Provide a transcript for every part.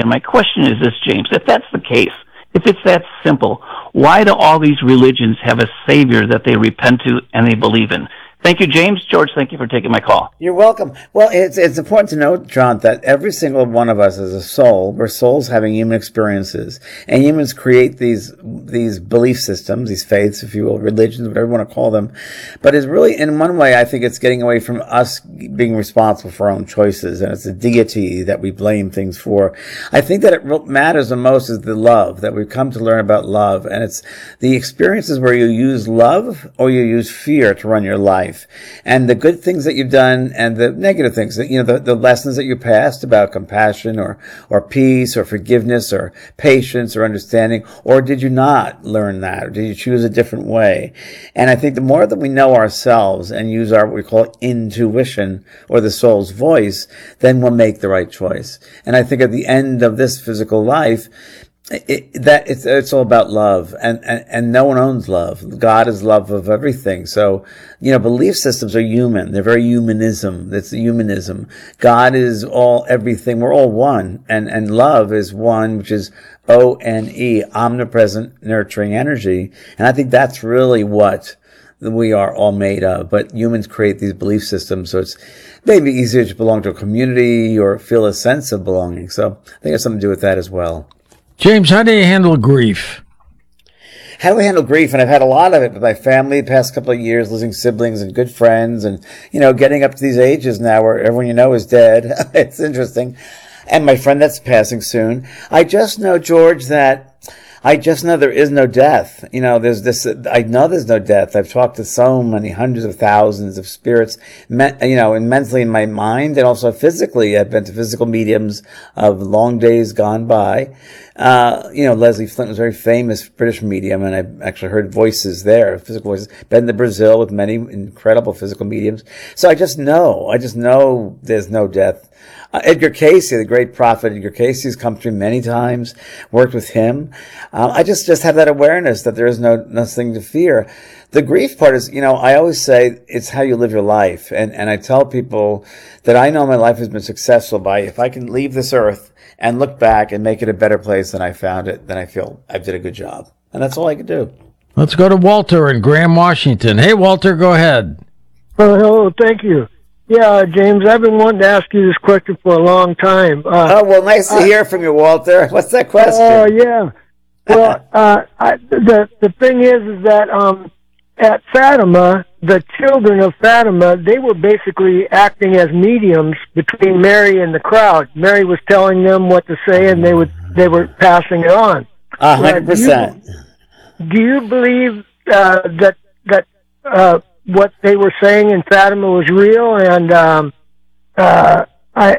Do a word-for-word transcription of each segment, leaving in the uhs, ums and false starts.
And my question is this, James, if that's the case, if it's that simple, why do all these religions have a savior that they repent to and they believe in? Thank you, James. George, thank you for taking my call. You're welcome. Well, it's it's important to note, John, that every single one of us is a soul. We're souls having human experiences. And humans create these these belief systems, these faiths, if you will, religions, whatever you want to call them. But it's really, in one way, I think it's getting away from us being responsible for our own choices. And it's a deity that we blame things for. I think that it matters the most is the love, that we've come to learn about love. And it's the experiences where you use love or you use fear to run your life. And the good things that you've done and the negative things, that you know, the, the lessons that you passed about compassion or, or peace or forgiveness or patience or understanding, or did you not learn that? Or did you choose a different way? And I think the more that we know ourselves and use our, what we call intuition or the soul's voice, then we'll make the right choice. And I think at the end of this physical life, It, that it's it's all about love, and, and and no one owns love. God is love of everything. So, you know, belief systems are human. They're very humanism. It's humanism. God is all everything. We're all one, and and love is one, which is O N E, omnipresent, nurturing energy. And I think that's really what we are all made of. But humans create these belief systems, so it's maybe easier to belong to a community or feel a sense of belonging. So I think it has something to do with that as well. James, how do you handle grief? How do I handle grief? And I've had a lot of it with my family the past couple of years, losing siblings and good friends, and, you know, getting up to these ages now where everyone you know is dead. It's interesting. And my friend that's passing soon. I just know, George, that I just know there is no death. You know, there's this, I know there's no death. I've talked to so many hundreds of thousands of spirits, you know, and mentally in my mind and also physically. I've been to physical mediums of long days gone by. Uh, you know, Leslie Flint was a very famous British medium, and I actually heard voices there, physical voices. Been to Brazil with many incredible physical mediums. So I just know, I just know there's no death. Uh, Edgar Cayce, the great prophet Edgar Cayce, has come through many times, worked with him. Uh, I just, just have that awareness that there is no, nothing to fear. The grief part is, you know, I always say it's how you live your life. And, and I tell people that I know my life has been successful by if I can leave this earth and look back and make it a better place than I found it, then I feel I did a good job. And that's all I could do. Let's go to Walter in Graham, Washington. Hey, Walter, go ahead. Oh, hello, thank you. Yeah, James, I've been wanting to ask you this question for a long time. Uh, oh, well, nice to uh, hear from you, Walter. What's that question? Oh, uh, yeah. Well, uh, I, the the thing is, is that um, at Fatima, the children of Fatima, they were basically acting as mediums between Mary and the crowd. Mary was telling them what to say, and they would they were passing it on. A hundred percent. Do you believe uh, that that uh, what they were saying in Fatima was real? And um, uh, I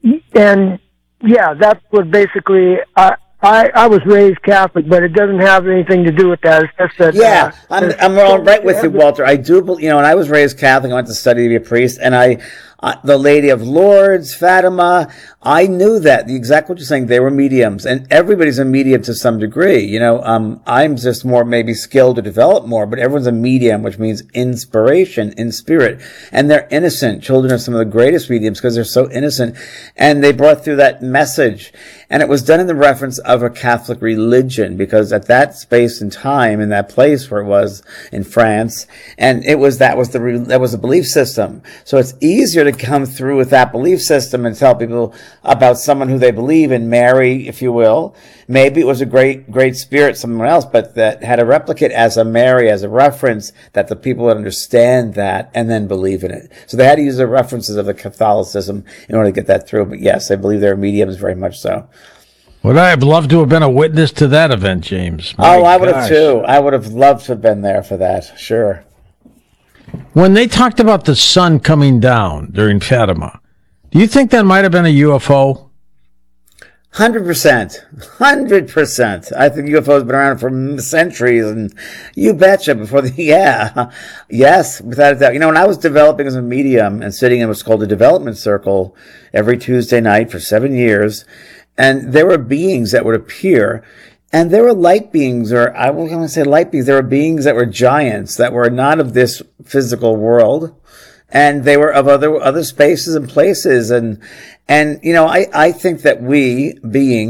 and yeah, that's what basically. I, I, I was raised Catholic, but it doesn't have anything to do with that. It's just that. Yeah, uh, I'm, I'm all right with you, Walter. I do, you know, when I was raised Catholic, I went to study to be a priest, and I, uh, the Lady of Lourdes, Fatima, I knew that, the exact what you're saying, they were mediums, and everybody's a medium to some degree. You know, um, I'm just more maybe skilled to develop more, but everyone's a medium, which means inspiration in spirit. And they're innocent. Children are some of the greatest mediums because they're so innocent. And they brought through that message. And it was done in the reference of a Catholic religion, because at that space and time, in that place where it was in France, and it was, that was the, that was a belief system. So it's easier to come through with that belief system and tell people about someone who they believe in, Mary, if you will. Maybe it was a great, great spirit, someone else, but that had a replicate as a Mary, as a reference, that the people would understand that and then believe in it. So they had to use the references of the Catholicism in order to get that through. But yes, I believe they're mediums very much so. Would I have loved to have been a witness to that event, James? My oh, I would gosh. have too. I would have loved to have been there for that, sure. When they talked about the sun coming down during Fatima, do you think that might have been a U F O? Hundred percent, hundred percent. I think U F Os have been around for centuries, and you betcha. Before the yeah, yes, without a doubt. You know, when I was developing as a medium and sitting in what's called a development circle every Tuesday night for seven years, and there were beings that would appear, and there were light beings, or I was going to say light beings. There were beings that were giants that were not of this physical world. And they were of other other spaces and places, and and you know I I think that we beings